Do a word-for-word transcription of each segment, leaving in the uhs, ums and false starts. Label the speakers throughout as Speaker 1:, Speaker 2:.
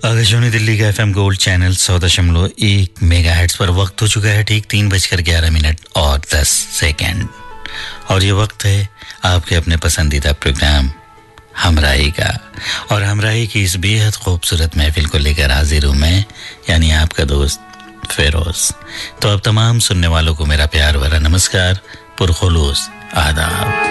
Speaker 1: आकाशवाणी दिल्ली का FM gold channel सौ दशमलव एक मेगाहर्ट्ज पर वक्त हो चुका है ठीक तीन बजकर ग्यारह मिनट और दस सेकंड और ये वक्त है आपके अपने पसंदीदा प्रोग्राम हमराही का। और हमराही की इस बेहद खूबसूरत महफिल को लेकर हाजिर हूँ मैं, यानी आपका दोस्त फिरोज। तो अब तमाम सुनने वालों को मेरा प्यार भरा नमस्कार, पुरखुलूस आदाब।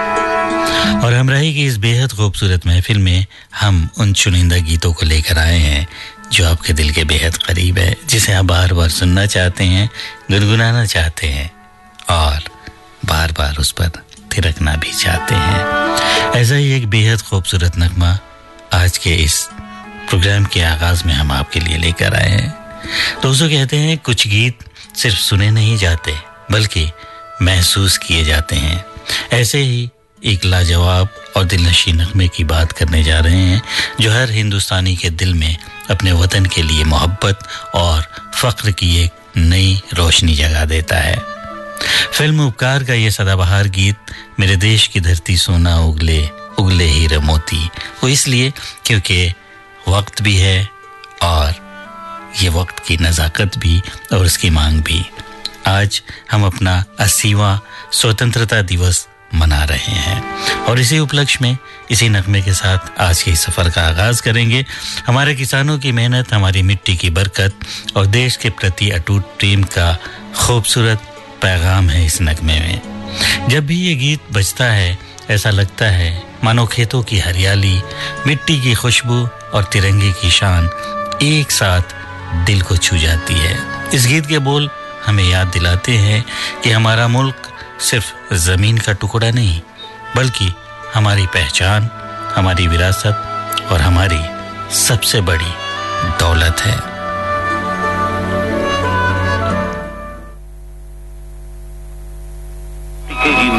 Speaker 1: और हमराही की इस बेहद खूबसूरत महफिल में हम उन चुनिंदा गीतों को लेकर आए हैं जो आपके दिल के बेहद करीब है, जिसे आप बार बार सुनना चाहते हैं, गुनगुनाना चाहते हैं और बार बार उस पर थिरकना भी चाहते हैं। ऐसा ही एक बेहद खूबसूरत नगमा आज के इस प्रोग्राम के आगाज में हम आपके लिए लेकर आए हैं। दोस्तों, कहते हैं कुछ गीत सिर्फ सुने नहीं जाते बल्कि महसूस किए जाते हैं। ऐसे ही एक लाजवाब और दिलनशी नगमे की बात करने जा रहे हैं जो हर हिंदुस्तानी के दिल में अपने वतन के लिए मोहब्बत और फख्र की एक नई रोशनी जगा देता है। फिल्म उपकार का ये सदाबहार गीत मेरे देश की धरती सोना उगले उगले हीरे मोती, वो इसलिए क्योंकि वक्त भी है और ये वक्त की नज़ाकत भी और उसकी मांग भी। आज हम अपना अस्सीवां स्वतंत्रता दिवस मना रहे हैं और इसी उपलक्ष्य में इसी नगमे के साथ आज के सफ़र का आगाज़ करेंगे। हमारे किसानों की मेहनत, हमारी मिट्टी की बरकत और देश के प्रति अटूट प्रेम का खूबसूरत पैगाम है इस नगमे में। जब भी ये गीत बजता है ऐसा लगता है मानो खेतों की हरियाली, मिट्टी की खुशबू और तिरंगे की शान एक साथ दिल को छू जाती है। इस गीत के बोल हमें याद दिलाते हैं कि हमारा मुल्क सिर्फ ज़मीन का टुकड़ा नहीं बल्कि हमारी पहचान, हमारी विरासत और हमारी सबसे बड़ी दौलत है।
Speaker 2: कि